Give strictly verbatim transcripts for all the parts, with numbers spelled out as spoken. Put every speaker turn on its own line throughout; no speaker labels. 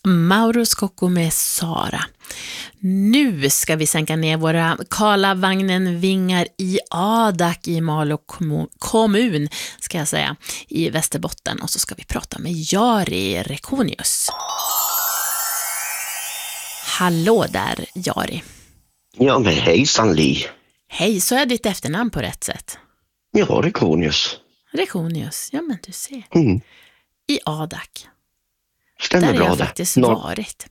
Mauro Scocco med Sara. Nu ska vi sänka ner våra Karlavagnen vingar i Adak i Malå kommun, ska jag säga, i Västerbotten. Och så ska vi prata med Jari Rekonius. Hallå där, Jari.
Ja, men hejsan Li.
Hej, så är ditt efternamn på rätt sätt?
Ja, Rekonius.
Rekonius, ja men du ser.
Mm.
I Adak.
Stämmer
där
bra
jag
det.
faktiskt
Nå-
varit.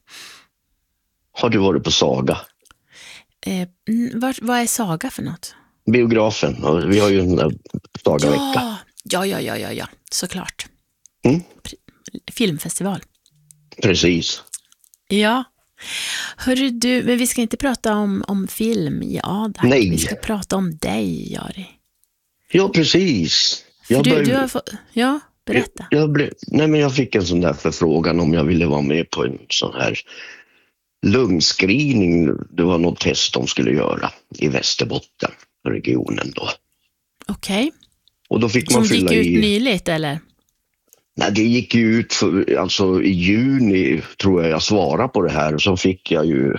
Har du varit på Saga?
Eh, mm, vad, vad är Saga för något?
Biografen. Och vi har ju en där Saga-vecka.
Ja, ja, ja, ja, ja, ja, såklart.
Mm.
Pr- Filmfestival.
Precis.
Ja. Hörru du, men vi ska inte prata om, om film i Adak.
Nej.
Vi ska prata om dig, Jari.
Ja, precis.
För
Jag
du,
börj-
du har fått... Ja, berätta.
Jag, jag, blev... Nej, men jag fick en sån där förfrågan om jag ville vara med på en sån här lungscreening. Det var något test de skulle göra i Västerbotten, regionen då.
Okej.
Och då fick man
Som gick
fylla
ut
i...
nyligt, eller?
Nej, det gick ju ut för, alltså i juni tror jag jag svarade på det här, och så fick jag ju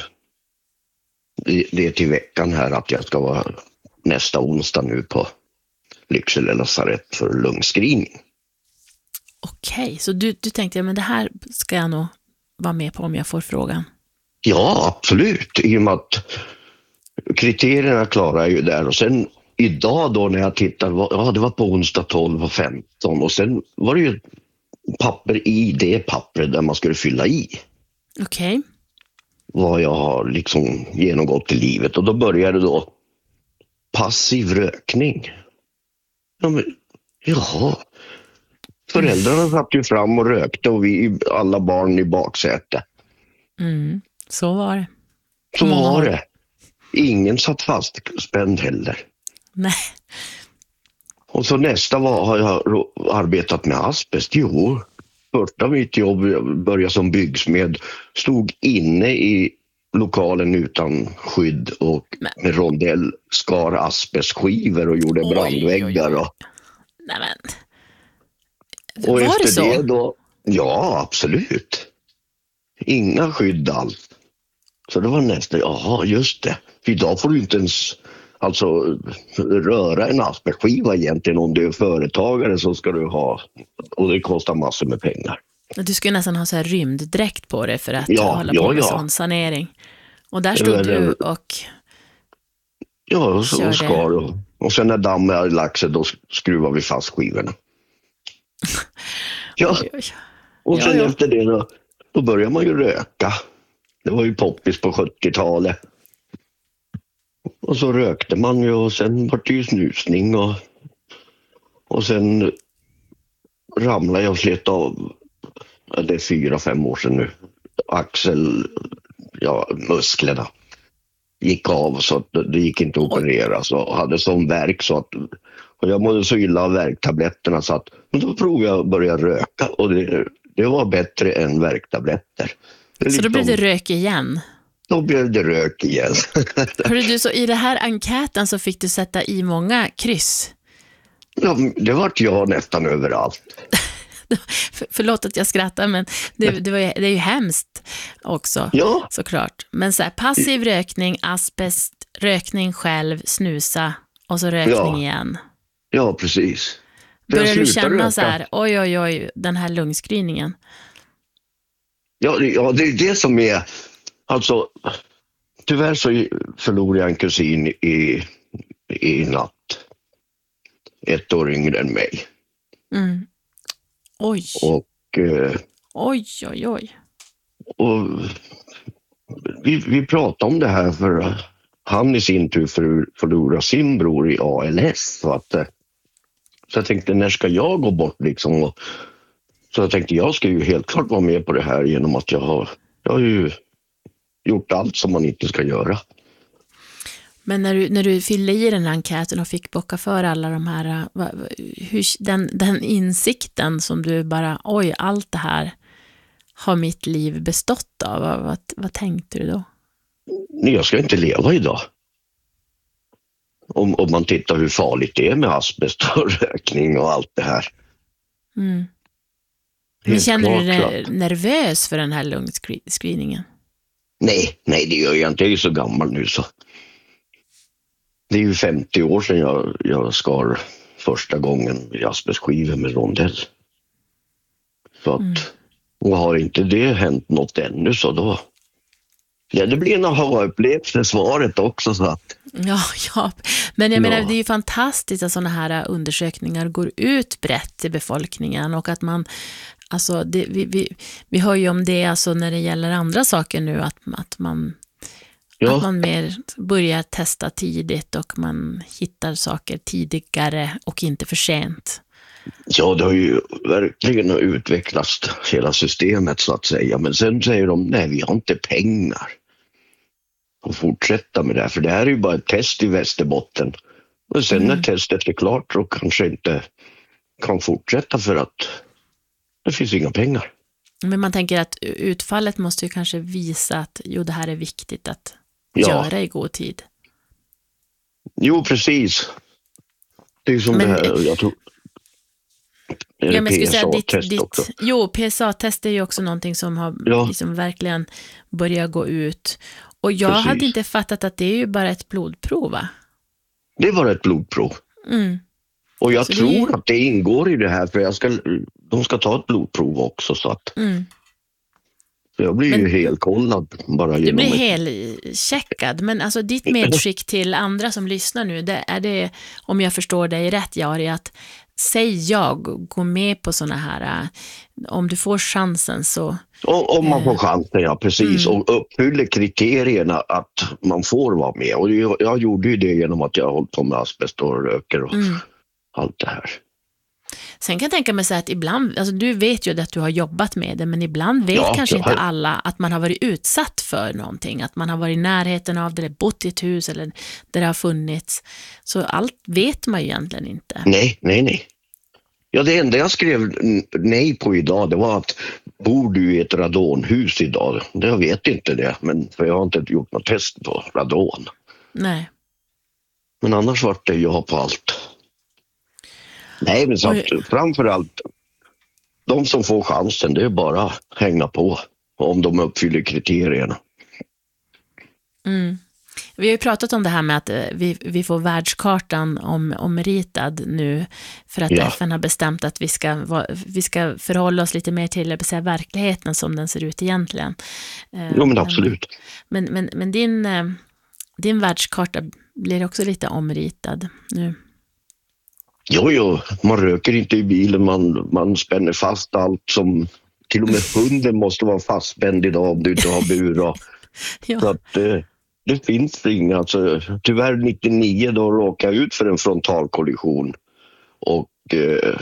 det till veckan här att jag ska vara nästa onsdag nu på Lycksele lasarett för lungscreening.
Okej, så du, du tänkte, ja, men det här ska jag nog vara med på om jag får frågan.
Ja, absolut. I och med att kriterierna klarar jag ju där. Och sen idag då när jag tittar, ja det var på onsdag tolv och femton. Och sen var det ju papper i det pappret där man skulle fylla i
Okej.
vad jag har liksom genomgått i livet. Och då började då passiv rökning. Ja, men, jaha. Föräldrarna satt ju fram och rökte och vi alla barn i baksäte.
Mm, så var det.
Så
Många
var
år.
det. Ingen satt fastspänd heller.
Nej.
Och så nästa var, har jag ro- arbetat med asbest. Jo, första mitt jobb började som byggsmed. Stod inne i lokalen utan skydd och
Men-
med rondell skar asbestskivor och gjorde
Oj,
brandväggar.
oj, oj.
Och,
Nej men.
och
Var
efter
det så?
det då, ja absolut. Inga skydd alls. Så det var nästa, jaha just det. För idag får du inte ens alltså röra en asbestskiva egentligen. Om du är företagare så ska du ha, och det kostar massor med pengar.
Du skulle nästan ha så här rymddräkt på dig för att
Ja,
hålla
ja,
på med
ja.
sån sanering. Och där stod
Eller-
du och...
Ja, och, så,
Kör
och
det.
skar och, och sen när dammen hade lagt sig då skruvar vi fast skivorna. Ja,
Oj, oj.
och
Ja,
sen
ja.
efter det då, då börjar man ju röka. Det var ju poppis på sjuttiotalet. Och så rökte man ju och sen var det ju snusning och, och sen ramlade jag och slet av, ja, det är fyra, fem år sedan nu, axel, ja, musklerna gick av så att det- det gick inte att operera, så hade sån värk så att, och jag mådde så illa av värktabletterna så att, men då provade jag att börja röka och det, det var bättre än värktabletter. Det är
Så då blev det
liksom-
rök igen.
Då blev det rök igen.
Hörru du, så i det här enkäten så fick du sätta i många kryss.
Ja, det vart jag nästan överallt.
För, förlåt att jag skrattar, men det, det, var ju, det är ju hemskt också,
Ja,
såklart. Men så här, passiv rökning, asbest, rökning själv, snusa och så rökning
Ja.
igen.
ja precis. Jag
Börjar du
slutade
känna
röka.
så här, oj, oj, oj, den här lungscreeningen?
Ja, det- ja, det är det som är, alltså, tyvärr så förlorade jag en kusin i, i natt. Ett år yngre än mig.
Mm. Oj,
Och, eh,
oj, oj, oj.
och vi, vi pratade om det här för han i sin tur för, förlorade sin bror i A L S. Så, att, eh, så jag tänkte, när ska jag gå bort liksom? Och, så jag tänkte, jag ska ju helt klart vara med på det här genom att jag har, jag har ju gjort allt som man inte ska göra.
Men när du, när du fyllde i den här enkäten och fick bocka för alla de här, uh, va- va- hur, den, den insikten som du bara, oj, allt det här har mitt liv bestått av. Vad, vad, vad tänkte du då?
Nej, jag ska inte leva idag. Om, om man tittar hur farligt det är med asbest och rökning och allt det här.
Mm. Men
Helt
känner du
klart.
dig nervös för den här lungscreeningen?
Nej, nej det gör jag inte. Jag är ju så gammal nu så. Det är ju femtio år sedan jag, jag skar första gången asbestskivor med rondell. Så att, mm. och har inte det hänt något ännu så då... Ja, det blir en aha-upplevelse svaret också så att...
Ja, ja. Men jag
ja.
menar, det är ju fantastiskt att sådana här undersökningar går ut brett till befolkningen och att man, alltså det, vi, vi, vi hör ju om det alltså när det gäller andra saker nu, att, att man ja. att man mer börjar testa tidigt och man hittar saker tidigare och inte för sent.
Ja, det har ju verkligen utvecklats hela systemet så att säga, men sen säger de, nej vi har inte pengar att fortsätta med det här, för det här är ju bara ett test i Västerbotten. Och sen mm. när testet är klart så kanske inte kan fortsätta för att det finns inga pengar.
Men man tänker att utfallet måste ju kanske visa att jo, det här är viktigt att
ja.
göra i god tid.
Jo, precis. Det är som men, det här, jag tror...
Ja, men jag skulle säga ditt, ditt, jo, P S A-test är ju också någonting som har ja. liksom verkligen börjat gå ut. Och jag Precis. hade inte fattat att det är ju bara ett blodprov, va?
Det är bara ett blodprov.
Mm.
Och jag
så
tror
det...
att det ingår i det här, för jag ska, de ska ta ett blodprov också. Så att
mm.
så jag blir
men,
ju helkollad bara genom...
Du blir helcheckad, men alltså ditt medskick till andra som lyssnar nu, det är det, om jag förstår dig rätt, Jari, att säg jag, gå med på såna här, om du får chansen så...
Om, om man får chansen, ja precis, mm. och uppfyller kriterierna att man får vara med. Och jag, jag gjorde ju det genom att jag har hållit på med asbest och röker och mm. allt det här.
Sen kan jag tänka mig så att ibland, alltså du vet ju att du har jobbat med det, men ibland vet ja, kanske inte alla att man har varit utsatt för någonting, att man har varit i närheten av det, eller bott i ett hus eller där det har funnits. Så allt vet man ju egentligen inte.
Nej, nej, nej. Ja, det enda jag skrev nej på idag, det var att bor du i ett radonhus idag? Jag vet inte det, men för jag har inte gjort något test på radon.
Nej.
Men annars var det jag på allt. Nej, men så att, framförallt de som får chansen, det är bara att hänga på om de uppfyller kriterierna.
Mm. Vi har ju pratat om det här med att vi, vi får världskartan om, omritad nu för att ja. F N har bestämt att vi ska, vi ska förhålla oss lite mer till att säga, verkligheten som den ser ut egentligen.
Jo, men absolut.
Men, men, men din, din världskarta blir också lite omritad nu.
Jo, jo, man röker inte i bilen, man, man spänner fast allt som, till och med hunden måste vara fastspänd idag om du inte har bur. Och,
ja.
Så att det, det finns inga, alltså, tyvärr nittionio då råkade jag ut för en frontalkollision och eh,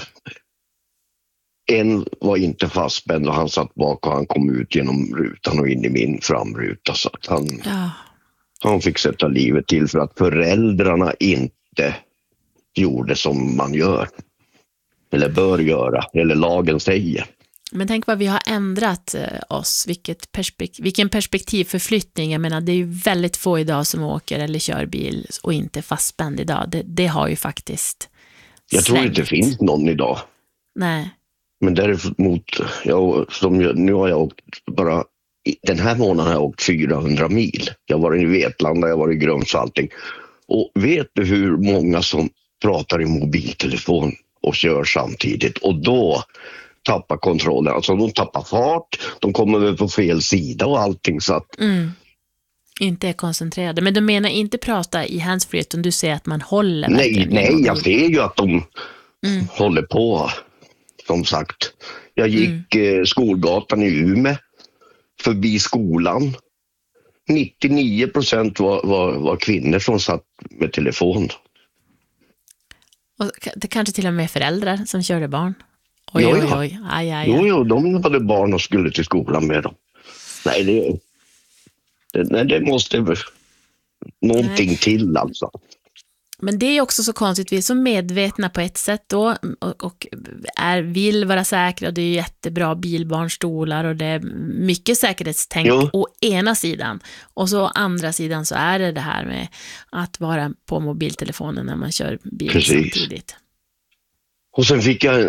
en var inte fastspänd och han satt bak och han kom ut genom rutan och in i min framruta så att han,
ja.
han fick sätta livet till för att föräldrarna inte gjorde som man gör eller bör göra eller lagen säger.
Men tänk vad vi har ändrat oss, vilket perspek- vilken perspektivförflyttning. Jag menar, det är ju väldigt få idag som åker eller kör bil och inte fastspänd idag. Det, det har ju faktiskt
Jag
svängt.
tror inte det finns någon idag.
Nej.
Men däremot, jag, som jag, nu har jag åkt bara, den här månaden har jag åkt fyrahundra mil. Jag var i Vetlanda, jag var i Grums och allting. Och vet du hur många som pratar i mobiltelefon och kör samtidigt? Och då tappar kontrollen. Alltså de tappar fart, de kommer väl på fel sida och allting så att...
Mm. Inte är koncentrerade. Men du menar inte prata i handsfree utan du säger att man håller...
Nej, nej, jag ser ju att de mm. håller på. Som sagt. Jag gick mm. eh, skolgatan i Umeå förbi skolan. nittionio procent var, var, var kvinnor som satt med telefon.
Och det kanske till och med föräldrar som körde barn. Oj,
jo,
oj,
ja.
oj. Aj, aj, aj.
Jo, jo, de hade barn och skulle till skolan med dem. Nej, det, det, nej, det måste någonting nej. till alltså.
Men det är också så konstigt, vi är så medvetna på ett sätt då och, och är, vill vara säkra och det är jättebra bilbarnstolar och det är mycket säkerhetstänk jo. Å ena sidan och så å andra sidan så är det det här med att vara på mobiltelefonen när man kör bil
Precis.
samtidigt.
Och sen fick jag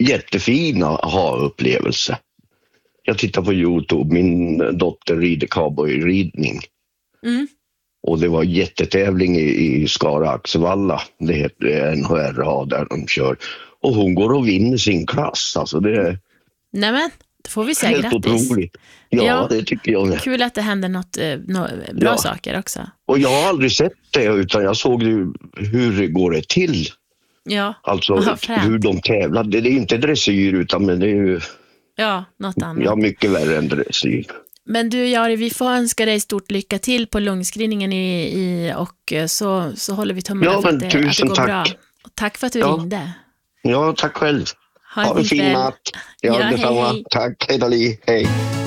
jättefina aha-upplevelse. Jag tittar på YouTube, min dotter rider cowboyridning.
Mm.
Och det var jättetävling i, i Skara Axevalla. Det heter N H R A där de kör. Och hon går och vinner sin klass. Alltså det är
Nämen, då får vi säga
helt
grattis.
otroligt. Ja,
Ja.
det tycker jag.
Kul att det händer något eh, nå- bra
Ja.
saker också.
Och jag har aldrig sett det, utan jag såg ju hur det går det till.
Ja,
Alltså
Vad fränt.
hur de tävlar. Det, det är inte dressyr, utan men det är ju
ja något annat.
ja, mycket värre än dressyr.
Men du Jari, vi får önska dig stort lycka till på lungscreeningen i, i, och eh, så, så håller vi tummarna
Ja,
för
men
att det, att det
tusen
går
tack.
bra. Och tack för att du
Ja.
ringde.
Ja, tack själv.
Ha en
Ha en fin
kväll.
natt. Ja,
Ja,
detsamma.
hej.
Tack, hej då, Li. Hej.